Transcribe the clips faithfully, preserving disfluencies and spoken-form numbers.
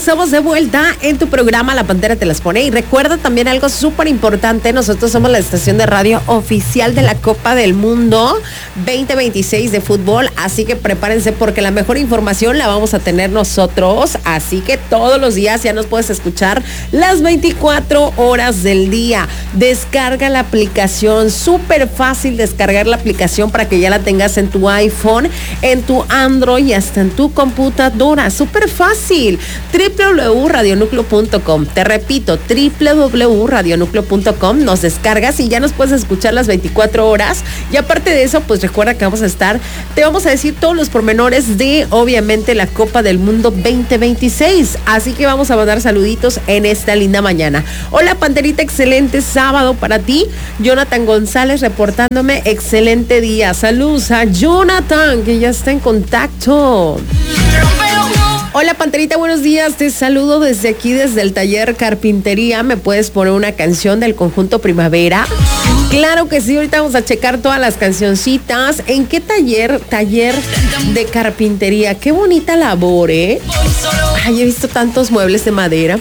estamos de vuelta en tu programa La Pantera Te Las Pone. Y recuerda también algo súper importante, nosotros somos la estación de radio oficial de la Copa del Mundo veinte veintiséis de fútbol, así que prepárense porque la mejor información la vamos a tener nosotros, así que todos los días ya nos puedes escuchar las veinticuatro horas del día. Descarga la aplicación, súper fácil descargar la aplicación para que ya la tengas en tu iPhone, en tu Android y hasta en tu computadora, súper fácil. doble u doble u doble u punto radio núcleo punto com. Te repito, doble u doble u doble u punto radio núcleo punto com. Nos descargas y ya nos puedes escuchar las veinticuatro horas. Y aparte de eso, pues recuerda que vamos a estar, te vamos a decir todos los pormenores de, obviamente, la Copa del Mundo veinte veintiséis. Así que vamos a mandar saluditos en esta linda mañana. Hola, Panterita, excelente sábado para ti. Jonathan González reportándome, excelente día. Saludos a Jonathan, que ya está en contacto. Hola, Panterita, buenos días, te saludo desde aquí, desde el taller Carpintería. ¿Me puedes poner una canción del conjunto Primavera? Claro que sí, ahorita vamos a checar todas las cancioncitas. ¿En qué taller? Taller de carpintería. Qué bonita labor, ¿eh? Ay, he visto tantos muebles de madera.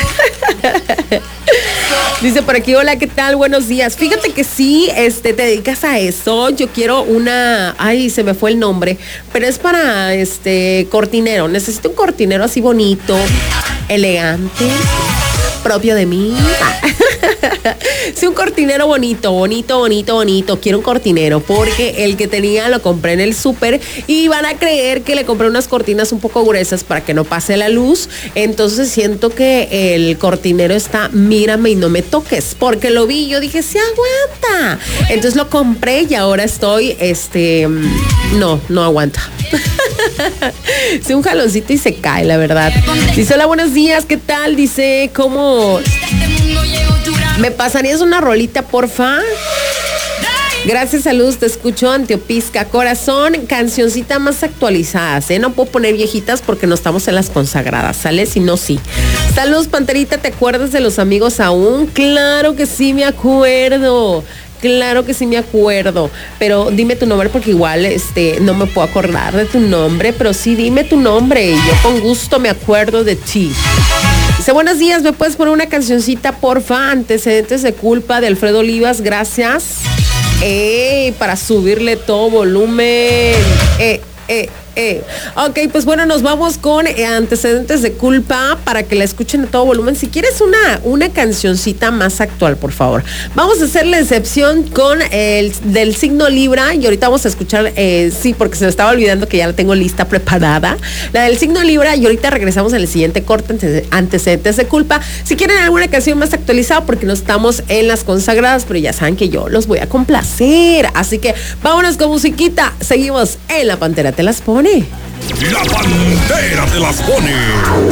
Dice por aquí, hola, ¿qué tal? Buenos días. Fíjate que sí, este, te dedicas a eso. Yo quiero una, ay, se me fue el nombre, pero es para, este, cortinero. Necesito un cortinero así bonito, elegante, propio de mí. Sí, un cortinero bonito, bonito, bonito, bonito. Quiero un cortinero porque el que tenía lo compré en el súper y van a creer que le compré unas cortinas un poco gruesas para que no pase la luz. Entonces siento que el cortinero está, mírame y no me toques, porque lo vi y yo dije, sí aguanta. Entonces lo compré y ahora estoy, este, no, no aguanta. Sí, un jaloncito y se cae, la verdad. Dice, hola, buenos días, ¿qué tal? Dice, ¿cómo? ¿Me pasarías una rolita, porfa? Gracias, saludos, te escucho, Antiopisca. Corazón, cancioncita más actualizadas, ¿eh? No puedo poner viejitas porque no estamos en las consagradas, ¿sale? Si no, sí. Saludos, Panterita, ¿te acuerdas de los amigos aún? Claro que sí, me acuerdo. Claro que sí me acuerdo, pero dime tu nombre porque igual este, no me puedo acordar de tu nombre, pero sí dime tu nombre y yo con gusto me acuerdo de ti. Dice, buenos días, ¿me puedes poner una cancioncita, porfa? Antecedentes de culpa de Alfredo Olivas, gracias. ¡Ey! Para subirle todo volumen. Eh, eh. Eh, ok, pues bueno, nos vamos con eh, Antecedentes de Culpa para que la escuchen a todo volumen. Si quieres una, una cancioncita más actual, por favor. Vamos a hacer la excepción con el del signo Libra y ahorita vamos a escuchar, eh, sí, porque se me estaba olvidando que ya la tengo lista preparada. La del signo Libra y ahorita regresamos en el siguiente corte, Antecedentes de Culpa. Si quieren alguna canción más actualizada, porque no estamos en las consagradas, pero ya saben que yo los voy a complacer. Así que vámonos con musiquita. Seguimos en La Pantera Te Las Pone. La Pantera Te Las Pone.